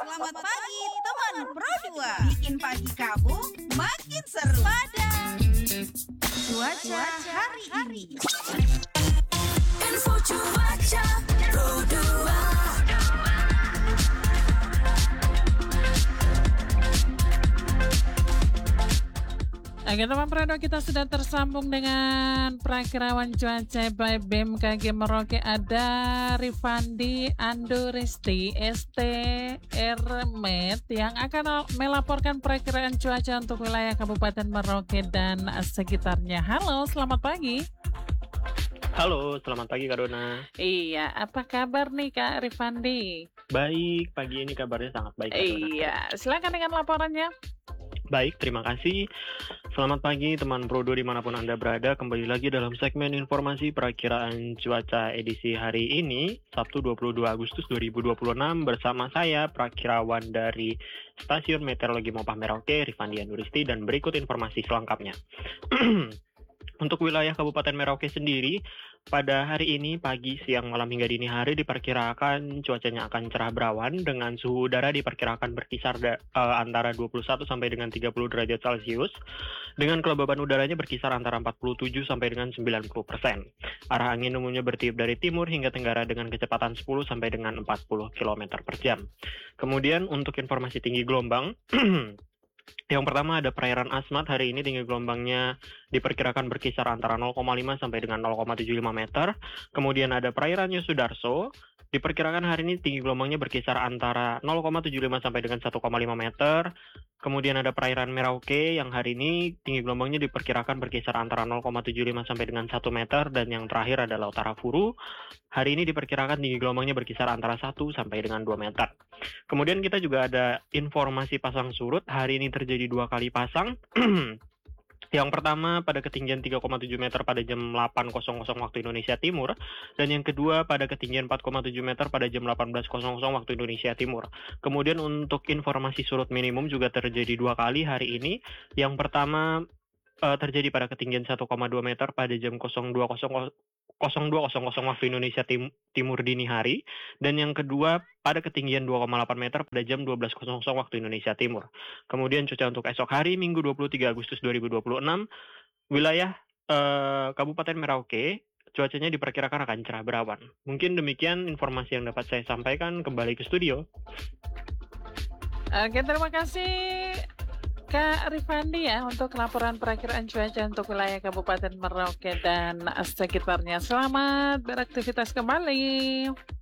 Selamat pagi teman Pro 2. Bikin pagi kamu makin seru pada cuaca hari ini. Info cuaca Pro 2. Oke teman Prado, kita sudah tersambung dengan Prakirawan Cuaca by BMKG Merauke. Ada Rifandi Anduristi ST Ermet yang akan melaporkan perakiraan cuaca untuk wilayah Kabupaten Merauke dan sekitarnya. Halo, selamat pagi. Halo, selamat pagi Kak Dona. Iya, apa kabar nih Kak Rifandi? Baik, pagi ini kabarnya sangat baik Kak Dona. Iya, silakan dengan laporannya. Baik, terima kasih. Selamat pagi teman Pro 2 dimanapun Anda berada. Kembali lagi dalam segmen informasi perakiraan cuaca edisi hari ini, Sabtu 22 Agustus 2026 bersama saya, Prakirawan dari Stasiun Meteorologi Mopah Merauke, Rifandi Anduristi, dan berikut informasi selengkapnya. Untuk wilayah Kabupaten Merauke sendiri, pada hari ini pagi, siang, malam hingga dini hari diperkirakan cuacanya akan cerah berawan dengan suhu udara diperkirakan berkisar antara 21 sampai dengan 30 derajat Celcius, dengan kelembaban udaranya berkisar antara 47 sampai dengan 90%. Arah angin umumnya bertiup dari timur hingga tenggara dengan kecepatan 10 sampai dengan 40 km per jam. Kemudian untuk informasi tinggi gelombang, yang pertama ada perairan Asmat. Hari ini tinggi gelombangnya diperkirakan berkisar antara 0,5 sampai dengan 0,75 meter. Kemudian ada perairan Yosudarso. Diperkirakan hari ini tinggi gelombangnya berkisar antara 0,75 sampai dengan 1,5 meter. Kemudian ada perairan Merauke yang hari ini tinggi gelombangnya diperkirakan berkisar antara 0,75 sampai dengan 1 meter. Dan yang terakhir adalah Utara Furu. Hari ini diperkirakan tinggi gelombangnya berkisar antara 1 sampai dengan 2 meter. Kemudian kita juga ada informasi pasang surut. Hari ini terjadi 2 kali pasang. Yang pertama pada ketinggian 3,7 meter pada jam 8.00 waktu Indonesia Timur, dan yang kedua pada ketinggian 4,7 meter pada jam 18.00 waktu Indonesia Timur. Kemudian untuk informasi surut minimum juga terjadi 2 kali hari ini. Yang pertama terjadi pada ketinggian 1,2 meter pada jam 02.00 waktu Indonesia Timur dini hari, dan yang kedua pada ketinggian 2,8 meter pada jam 12.00 waktu Indonesia Timur. Kemudian cuaca untuk esok hari Minggu 23 Agustus 2026, wilayah Kabupaten Merauke cuacanya diperkirakan akan cerah berawan. Mungkin demikian informasi yang dapat saya sampaikan. Kembali ke studio. Oke, terima kasih Kak Rifandi ya untuk laporan perakiraan cuaca untuk wilayah Kabupaten Merauke dan sekitarnya. Selamat beraktivitas kembali.